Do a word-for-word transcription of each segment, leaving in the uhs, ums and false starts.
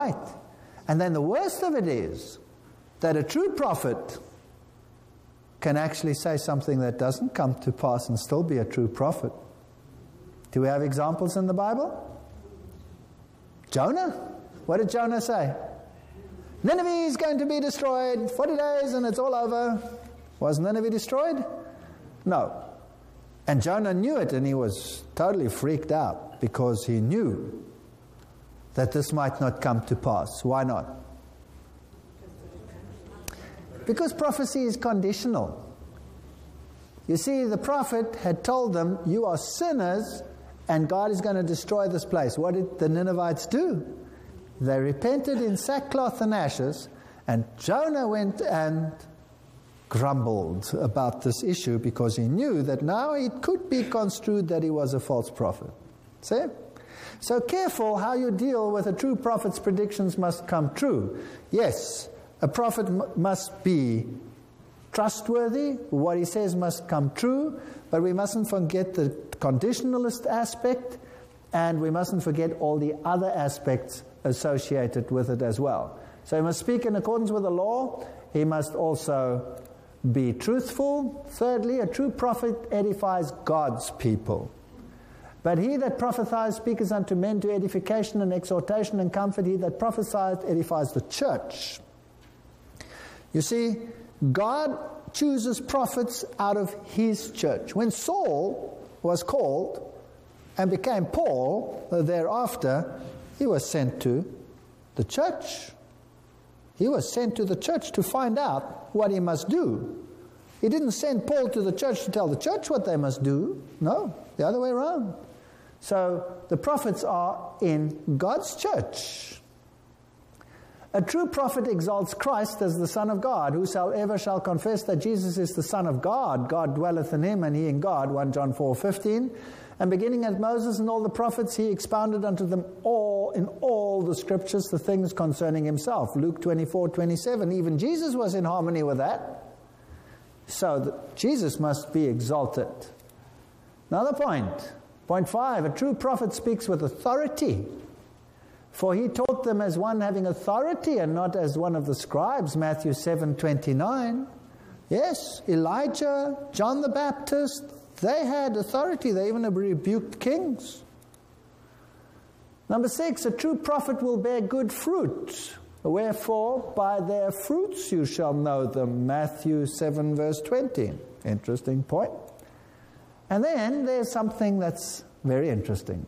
And then the worst of it is that a true prophet can actually say something that doesn't come to pass and still be a true prophet. Do we have examples in the Bible? Jonah. What did Jonah say? Nineveh is going to be destroyed. forty days and it's all over. Was Nineveh destroyed? No. And Jonah knew it, and he was totally freaked out because he knew that this might not come to pass. Why not? Because prophecy is conditional. You see, the prophet had told them, you are sinners and God is going to destroy this place. What did the Ninevites do? They repented in sackcloth and ashes, and Jonah went and grumbled about this issue because he knew that now it could be construed that he was a false prophet. See? So careful how you deal with a true prophet's predictions must come true. Yes, a prophet m- must be trustworthy. What he says must come true, but we mustn't forget the conditionalist aspect, and we mustn't forget all the other aspects associated with it as well. So he must speak in accordance with the law. He must also be truthful. Thirdly, a true prophet edifies God's people. But he that prophesies speaketh unto men to edification and exhortation and comfort. He that prophesies edifies the church. You see, God chooses prophets out of his church. When Saul was called and became Paul thereafter, he was sent to the church. He was sent to the church to find out what he must do. He didn't send Paul to the church to tell the church what they must do. No, the other way around. So the prophets are in God's church. A true prophet exalts Christ as the Son of God. Whosoever shall confess that Jesus is the Son of God, God dwelleth in him and he in God, First John four fifteen. And beginning at Moses and all the prophets, he expounded unto them all, in all the scriptures, the things concerning himself. Luke twenty-four twenty-seven. Even Jesus was in harmony with that. So that Jesus must be exalted. Another point. Point five. A true prophet speaks with authority. For he taught them as one having authority and not as one of the scribes. Matthew seven twenty-nine. Yes, Elijah, John the Baptist, they had authority. They even rebuked kings. Number six, a true prophet will bear good fruit. Wherefore, by their fruits you shall know them. Matthew seven verse twenty. Interesting point. And then there's something that's very interesting.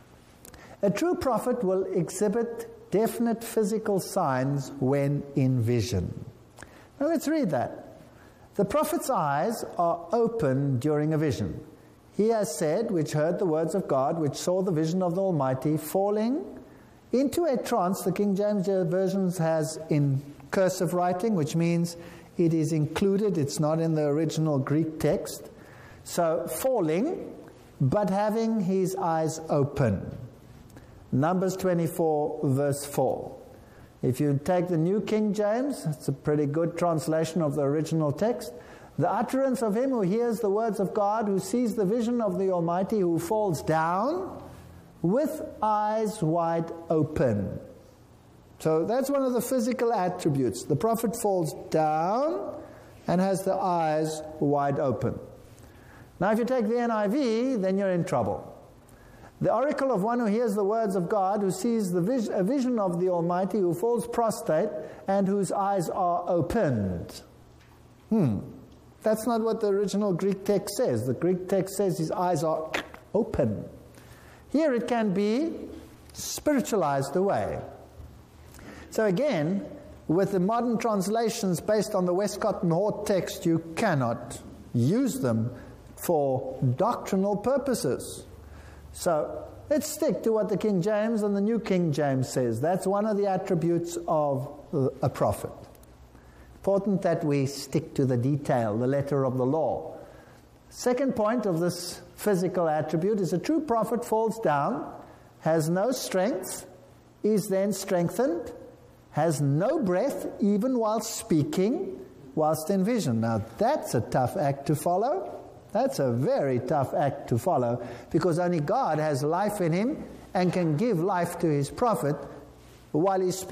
A true prophet will exhibit definite physical signs when in vision. Now let's read that. The prophet's eyes are open during a vision. He has said, which heard the words of God, which saw the vision of the Almighty, falling into a trance. The King James Version has in cursive writing, which means it is included. It's not in the original Greek text. So falling, but having his eyes open. Numbers twenty-four verse four. If you take the New King James, it's a pretty good translation of the original text. The utterance of him who hears the words of God, who sees the vision of the Almighty, who falls down with eyes wide open. So that's one of the physical attributes. The prophet falls down and has the eyes wide open. Now if you take the N I V, then you're in trouble. The oracle of one who hears the words of God, who sees the vis- a vision of the Almighty, who falls prostrate, and whose eyes are opened. Hmm. That's not what the original Greek text says. The Greek text says his eyes are open. Here it can be spiritualized away. So again, with the modern translations based on the Westcott and Hort text, you cannot use them for doctrinal purposes. So let's stick to what the King James and the New King James says. That's one of the attributes of a prophet. Important that we stick to the detail, the letter of the law. Second point of this physical attribute is a true prophet falls down, has no strength, is then strengthened, has no breath even while speaking, whilst in vision. Now that's a tough act to follow. That's a very tough act to follow, because only God has life in him and can give life to his prophet while he's speaking.